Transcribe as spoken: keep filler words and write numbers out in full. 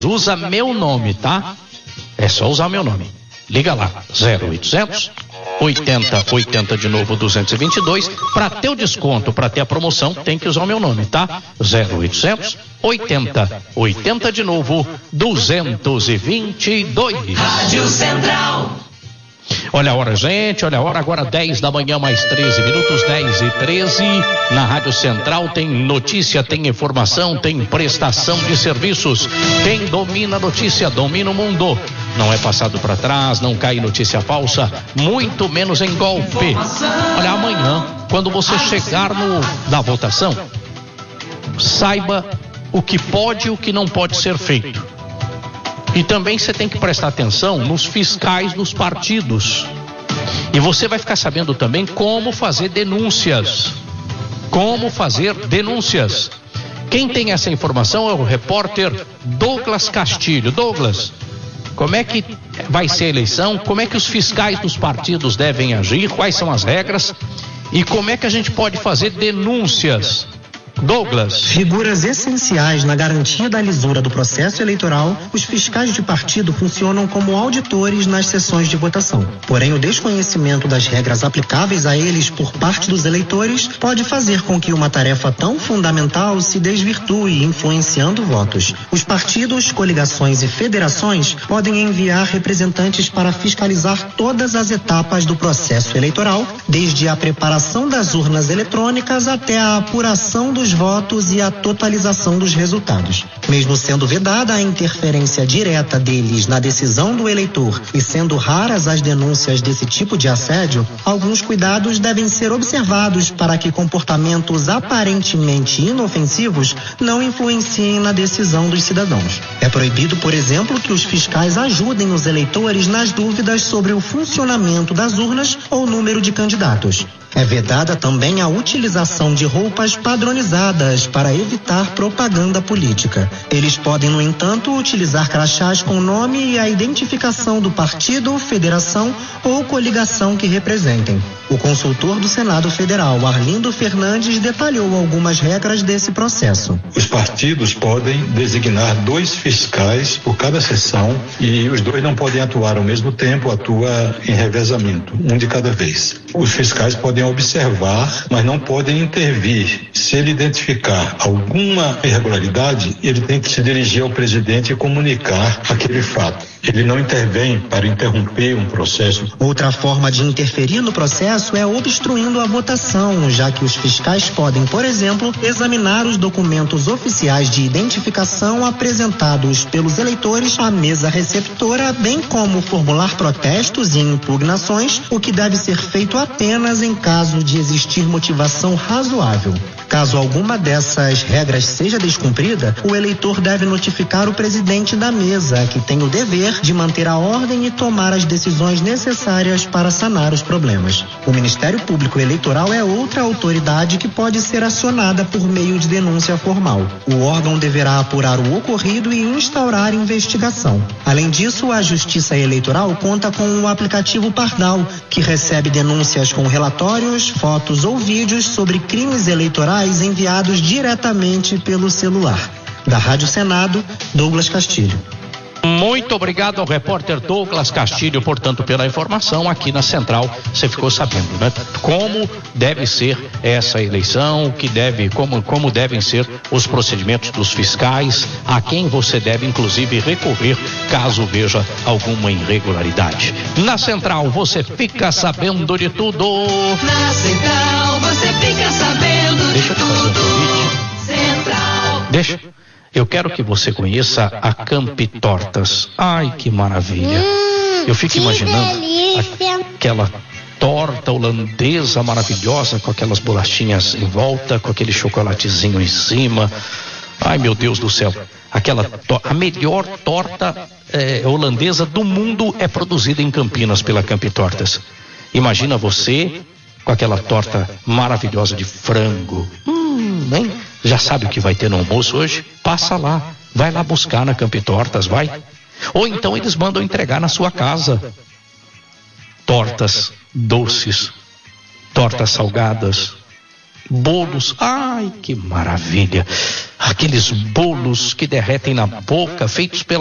Usa meu nome, tá? É só usar meu nome. Liga lá, zero oitocentos, oitenta, oitenta de novo, duzentos e vinte e dois. Para ter o desconto, para ter a promoção, tem que usar o meu nome, tá? zero oitocentos, oitenta, oitenta de novo, duzentos e vinte e dois. Rádio Central. Olha a hora, gente, olha a hora, agora dez da manhã, mais treze minutos, dez e treze. Na Rádio Central tem notícia, tem informação, tem prestação de serviços. Quem domina a notícia, domina o mundo. Não é passado para trás, não cai notícia falsa, muito menos em golpe. Olha, amanhã, quando você chegar no, na votação, saiba o que pode e o que não pode ser feito. E também você tem que prestar atenção nos fiscais dos partidos. E você vai ficar sabendo também como fazer denúncias. Como fazer denúncias. Quem tem essa informação é o repórter Douglas Castilho. Douglas, como é que vai ser a eleição? Como é que os fiscais dos partidos devem agir? Quais são as regras? E como é que a gente pode fazer denúncias? Douglas. Figuras essenciais na garantia da lisura do processo eleitoral, os fiscais de partido funcionam como auditores nas sessões de votação. Porém, o desconhecimento das regras aplicáveis a eles por parte dos eleitores pode fazer com que uma tarefa tão fundamental se desvirtue, influenciando votos. Os partidos, coligações e federações podem enviar representantes para fiscalizar todas as etapas do processo eleitoral, desde a preparação das urnas eletrônicas até a apuração dos votos e a totalização dos resultados. Mesmo sendo vedada a interferência direta deles na decisão do eleitor e sendo raras as denúncias desse tipo de assédio, alguns cuidados devem ser observados para que comportamentos aparentemente inofensivos não influenciem na decisão dos cidadãos. É proibido, por exemplo, que os fiscais ajudem os eleitores nas dúvidas sobre o funcionamento das urnas ou número de candidatos. É vedada também a utilização de roupas padronizadas para evitar propaganda política. Eles podem, no entanto, utilizar crachás com o nome e a identificação do partido, federação ou coligação que representem. O consultor do Senado Federal, Arlindo Fernandes, detalhou algumas regras desse processo. Os partidos podem designar dois fiscais por cada sessão e os dois não podem atuar ao mesmo tempo, atua em revezamento, um de cada vez. Os fiscais podem observar, mas não podem intervir. Se ele identificar alguma irregularidade, ele tem que se dirigir ao presidente e comunicar aquele fato. Ele não intervém para interromper um processo. Outra forma de interferir no processo é obstruindo a votação, já que os fiscais podem, por exemplo, examinar os documentos oficiais de identificação apresentados pelos eleitores à mesa receptora, bem como formular protestos e impugnações, o que deve ser feito apenas em caso de existir motivação razoável. Caso alguma dessas regras seja descumprida, o eleitor deve notificar o presidente da mesa, que tem o dever de manter a ordem e tomar as decisões necessárias para sanar os problemas. O Ministério Público Eleitoral é outra autoridade que pode ser acionada por meio de denúncia formal. O órgão deverá apurar o ocorrido e instaurar investigação. Além disso, a Justiça Eleitoral conta com o aplicativo Pardal, que recebe denúncias com relatórios, fotos ou vídeos sobre crimes eleitorais enviados diretamente pelo celular. Da Rádio Senado, Douglas Castilho. Muito obrigado ao repórter Douglas Castilho, portanto, pela informação aqui na Central. Você ficou sabendo, né? Como deve ser essa eleição, que deve, como, como devem ser os procedimentos dos fiscais, a quem você deve, inclusive, recorrer caso veja alguma irregularidade. Na Central, você fica sabendo de tudo. Na Central, você fica sabendo Deixa eu te fazer um convite. Central. Deixa. Eu quero que você conheça a Campi Tortas. Ai, que maravilha. Hum, Eu fico que imaginando delícia. aquela torta holandesa maravilhosa com aquelas bolachinhas em volta, com aquele chocolatezinho em cima. Ai, meu Deus do céu. Aquela to- a melhor torta eh, holandesa do mundo é produzida em Campinas pela Campi Tortas. Imagina você com aquela torta maravilhosa de frango. Hum, hein? Já sabe o que vai ter no almoço hoje? Passa lá, vai lá buscar na Campi Tortas, vai. Ou então eles mandam entregar na sua casa. Tortas doces, tortas salgadas, bolos, ai que maravilha, aqueles bolos que derretem na boca, feitos pela